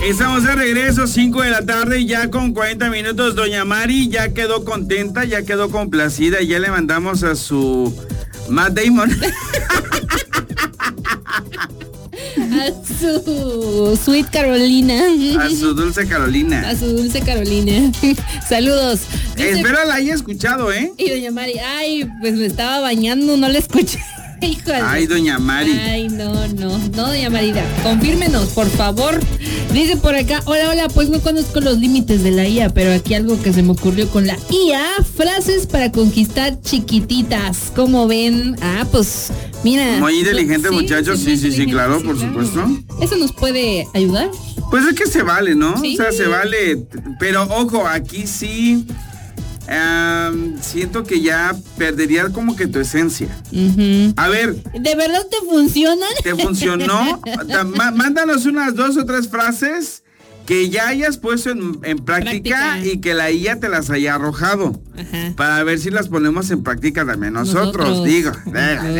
Estamos de regreso, 5 de la tarde, ya con 40 minutos. Doña Mari ya quedó contenta, ya quedó complacida. Ya le mandamos a su Matt Damon. A su Sweet Carolina. A su Dulce Carolina. A su Dulce Carolina. Saludos. Espero la haya escuchado, ¿eh? Y doña Mari, ay, pues me estaba bañando, no la escuché. Híjole. Ay, doña Mari. Ay, no, doña Marida, confírmenos, por favor. Dice por acá, hola, pues no conozco los límites de la IA, pero aquí algo que se me ocurrió con la IA, frases para conquistar chiquititas. ¿Cómo ven? Ah, pues, mira. Muy inteligente, muchachos, sí, claro, por supuesto. ¿Eso nos puede ayudar? Pues es que se vale, ¿no? Sí. O sea, se vale, pero ojo, aquí sí... siento que ya perdería como que tu esencia. Uh-huh. A ver. ¿De verdad te funcionan? ¿Te funcionó? Mándanos unas 2 o 3 frases que ya hayas puesto en práctica y que la IA te las haya arrojado. Ajá. Para ver si las ponemos en práctica también nosotros. Digo. Si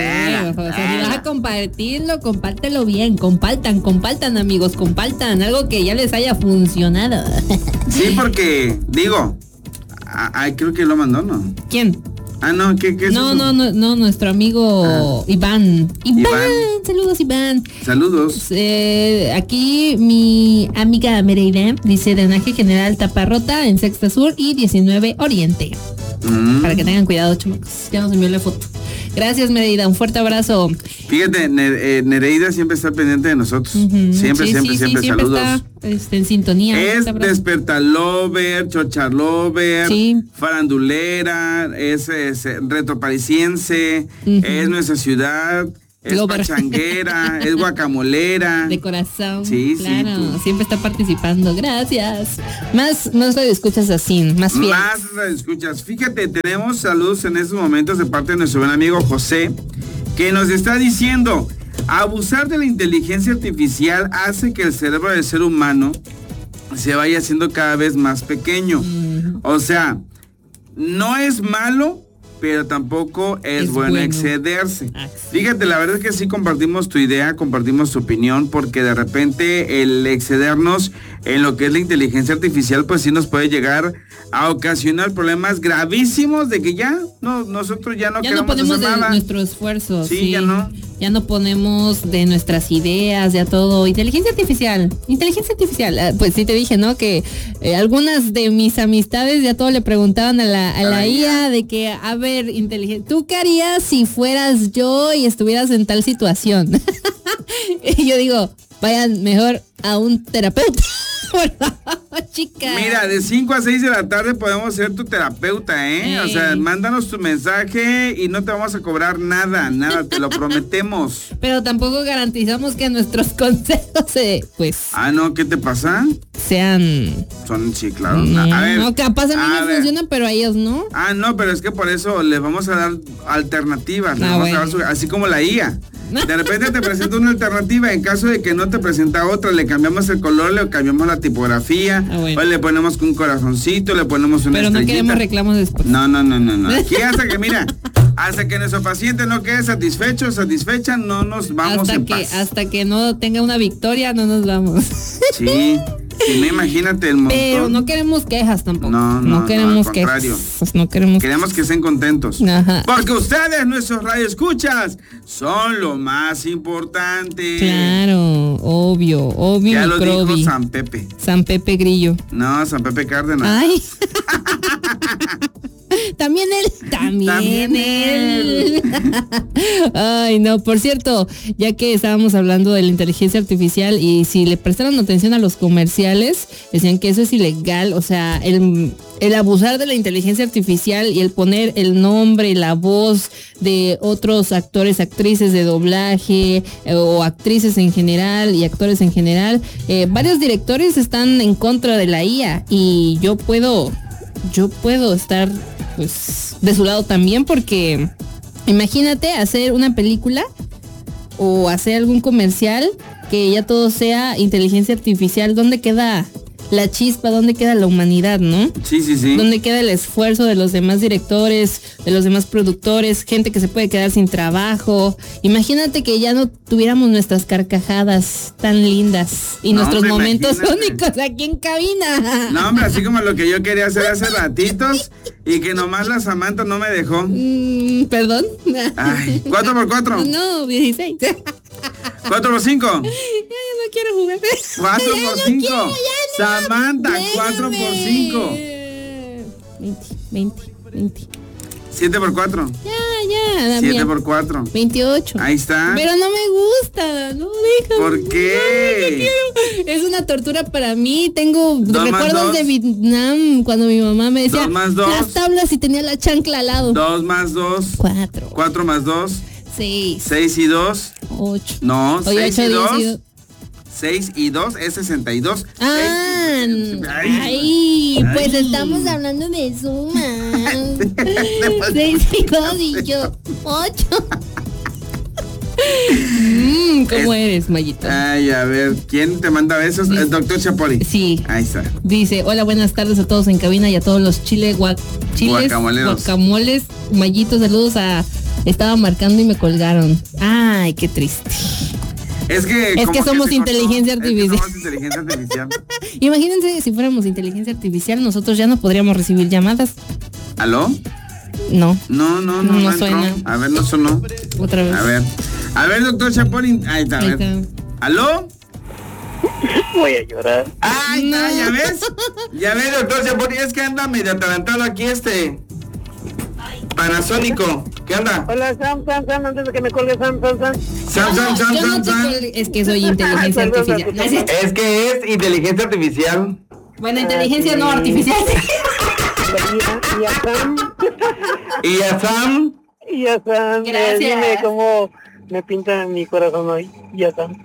vas a compartirlo, compártelo bien. Compartan, amigos, compartan algo que ya les haya funcionado. Sí, porque, digo... Ay, creo que lo mandó, ¿no? ¿Quién? Ah, no, ¿qué es no, eso? No, nuestro amigo Iván. Saludos, Iván. Saludos. Aquí mi amiga Mereira dice drenaje general Taparrota en Sexta Sur y 19 Oriente. Para que tengan cuidado, chamacos. Ya nos envió la foto. Gracias, Mereida, un fuerte abrazo. Fíjate, Nereida siempre está pendiente de nosotros. Uh-huh. Siempre. Saludos. Está, en sintonía. Es despertalover, chocharlover, farandulera, es retroparisiense, es nuestra ciudad. Es pachanguera, es guacamolera. De corazón. Sí, claro, siempre está participando. Gracias. Más radioescuchas así, más fieles. Más radioescuchas. Fíjate, tenemos saludos en estos momentos de parte de nuestro buen amigo José, que nos está diciendo: abusar de la inteligencia artificial hace que el cerebro del ser humano se vaya haciendo cada vez más pequeño. O sea, no es malo, pero tampoco es bueno excederse. Fíjate, la verdad es que sí compartimos tu idea, compartimos tu opinión, porque de repente el excedernos en lo que es la inteligencia artificial, pues sí nos puede llegar a ocasionar problemas gravísimos de que nosotros ya no queremos ponemos hacer nada. De nuestro esfuerzo. Sí, ya no ponemos de nuestras ideas, ya todo. Inteligencia artificial, pues sí te dije, ¿no? Que algunas de mis amistades ya todo le preguntaban a la IA de que, a ver, ¿tú qué harías si fueras yo y estuvieras en tal situación? Y yo digo, vayan mejor a un terapeuta. Chica. Mira, de 5 a 6 de la tarde podemos ser tu terapeuta, ¿eh? O sea, mándanos tu mensaje y no te vamos a cobrar nada, te lo prometemos. Pero tampoco garantizamos que nuestros consejos pues... Ah, no, ¿qué te pasa? Sí, claro. A ver, no, capaz a mí me funcionan, pero a ellos no. Ah, no, pero es que por eso les vamos a dar alternativas. Vamos a dar así como la IA. De repente te presenta una alternativa, en caso de que no te presenta otra, le cambiamos el color, le cambiamos la tipografía, o le ponemos un corazoncito, le ponemos una estrellita. Pero no queremos reclamos después. No. Aquí hasta que nuestro paciente no quede satisfecha, no nos vamos en paz. Hasta que no tenga una victoria, no nos vamos. Sí. Si no, imagínate el montón. Pero no queremos quejas tampoco. No queremos quejas. Queremos que estén contentos. Ajá. Porque ustedes, nuestros radioescuchas, son lo más importante. Claro, obvio. Ya lo dijo San Pepe. San Pepe Grillo. No, San Pepe Cárdenas. Ay. También él. Ay, no, por cierto, ya que estábamos hablando de la inteligencia artificial y si le prestaron atención a los comerciales, decían que eso es ilegal, o sea, el abusar de la inteligencia artificial y el poner el nombre y la voz de otros actores, actrices de doblaje o actrices en general y actores en general, varios directores están en contra de la IA y yo puedo estar pues de su lado también, porque imagínate hacer una película o hacer algún comercial que ya todo sea inteligencia artificial. ¿Dónde queda la chispa, dónde queda la humanidad, ¿no? Sí. ¿Dónde queda el esfuerzo de los demás directores, de los demás productores, gente que se puede quedar sin trabajo? Imagínate que ya no tuviéramos nuestras carcajadas tan lindas y nuestros momentos únicos aquí en cabina. No, hombre, así como lo que yo quería hacer hace ratitos y que nomás la Samantha no me dejó. ¿Perdón? Ay, 4x4. No, 16. 4x5. Ya no quiero jugar. 4x5. Samantha, 4x5. 20. 7x4. Ya, Damián. 7x4. 28. Ahí está. Pero no me gusta, no, déjame. ¿Por qué? No, es una tortura para mí. Tengo recuerdos de 2. Vietnam cuando mi mamá me decía 2 + 2. las tablas y tenía la chancla al lado. 2 + 2. 4. 4 + 2. 6. 6 y 2. 8. No, 6 y 2. 10 6 y 2 es 62. Ay, pues estamos hablando de sumas. 6 y 2 y yo 8. ¿Cómo eres, Mayita? Ay, a ver, ¿quién te manda besos? El doctor Chapoli. Sí. Ahí está. Dice, hola, buenas tardes a todos en cabina y a todos los guacamoles. Mayito, saludos a... Estaba marcando y me colgaron. Ay, qué triste. Es que somos inteligencia artificial. Somos inteligencia artificial. Imagínense si fuéramos inteligencia artificial, nosotros ya no podríamos recibir llamadas. ¿Aló? No. No suena. A ver, no sonó. Otra vez. A ver, doctor Chapoli. Ahí está, a ver. ¿Aló? Voy a llorar. Ay, no. ¿Ya ves? Ya ves, doctor Chapoli, es que anda medio atarantado aquí Panasónico. ¿Qué onda? Hola, Sam, antes de que me colgue, Sam. Es que soy inteligencia artificial. Es que es inteligencia artificial. Bueno, inteligencia no artificial. Y a Sam. Gracias. Dime cómo me pinta mi corazón hoy. Y a Sam.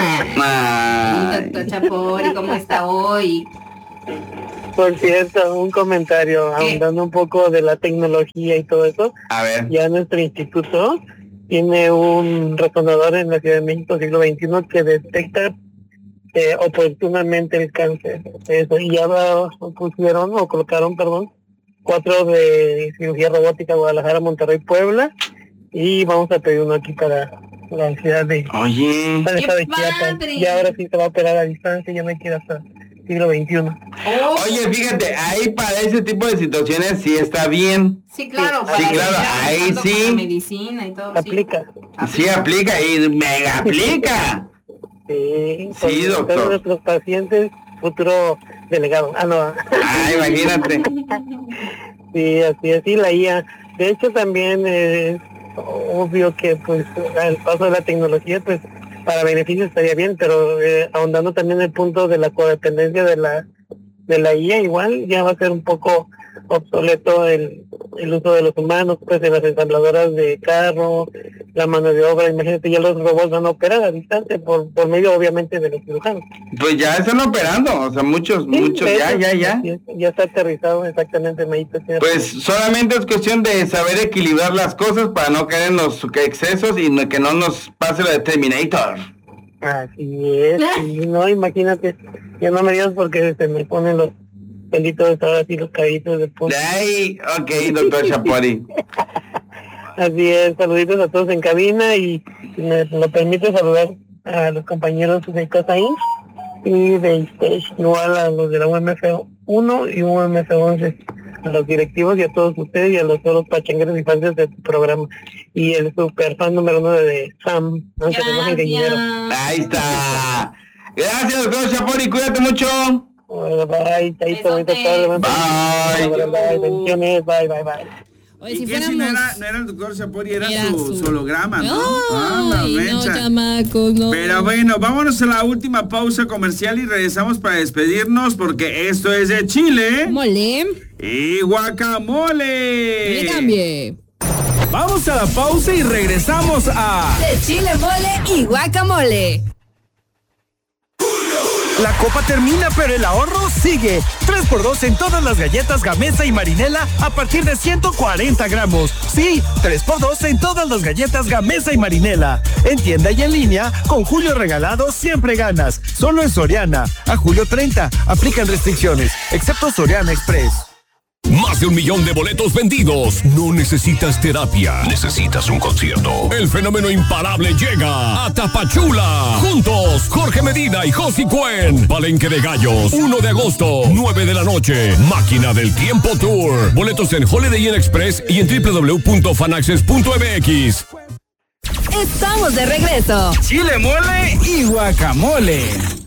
Doctor Chapoli, ¿cómo está hoy? Por cierto, un comentario, ahondando un poco de la tecnología y todo eso. A ver. Ya nuestro instituto tiene un resonador en la Ciudad de México siglo XXI que detecta oportunamente el cáncer. Eso, y ya colocaron 4 de cirugía robótica, Guadalajara, Monterrey, Puebla, y vamos a pedir uno aquí para la ciudad de... Oye. Para el estado de Chiapas. Y ahora sí se va a operar a distancia, ya no hay que ir hasta siglo XXI. Oye, fíjate, ahí para ese tipo de situaciones sí está bien. Sí, claro. Sí, claro, ahí sí. La medicina y todo. Aplica. Sí, aplica y mega aplica. Sí, doctor. Nuestros pacientes, futuro delegado. No. Imagínate. Sí, así es, y la IA. De hecho, también es obvio que, pues, al paso de la tecnología, pues, para beneficio estaría bien, pero ahondando también el punto de la codependencia de la IA, igual ya va a ser un poco obsoleto el uso de los humanos, pues en las ensambladoras de carro, la mano de obra. Imagínate, ya los robots van a operar a distancia por medio, obviamente, de los cirujanos. Pues ya están operando, o sea, muchos ya. Ya está aterrizado exactamente, Mayito. Pues solamente es cuestión de saber equilibrar las cosas para no caer en los excesos y que no nos pase lo de Terminator. Así es, y no, imagínate, ya no me digas porque se me ponen los pelitos ahora sí, los cabitos de punta. Ay, ok, doctor Chapoli. Así es, saluditos a todos en cabina y si me lo permite saludar a los compañeros de COSAIN y de Stage, igual a los de la UMF 1 y UMF 11, a los directivos y a todos ustedes y a todos los pachangueros y fans del programa. Y el super fan número 1 de Sam, ¿no? Ahí está. Gracias, doctor Chapoli, cuídate mucho. Bueno, bye, chaito, bonita tarde. Bye, bendiciones, bye. Oye, ¿Y si qué fuéramos... si no era el doctor Chapoli, era su holograma, ¿no? Ay, no, chamacos, no. Pero bueno, vámonos a la última pausa comercial y regresamos para despedirnos porque esto es de Chile. Mole. Y guacamole. Me cambie. Vamos a la pausa y regresamos a... De Chile, mole y guacamole. La copa termina, pero el ahorro sigue. 3x2 en todas las galletas Gamesa y Marinela a partir de 140 gramos. Sí, 3x2 en todas las galletas Gamesa y Marinela. En tienda y en línea, con Julio Regalado siempre ganas. Solo en Soriana. A julio 30. Aplican restricciones, excepto Soriana Express. Más de 1 millón de boletos vendidos. No necesitas terapia. Necesitas un concierto. El fenómeno imparable llega a Tapachula. Juntos, Jorge Medina y Josie Cuen. Palenque de Gallos. 1 de agosto, 9 de la noche. Máquina del Tiempo Tour. Boletos en Holiday Inn Express y en www.fanaccess.mx. Estamos de regreso. Chile, mole y guacamole.